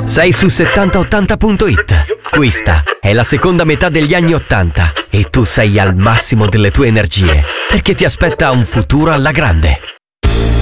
Sei su 7080.it. Questa è la seconda metà degli anni 80 e tu sei al massimo delle tue energie perché ti aspetta un futuro alla grande.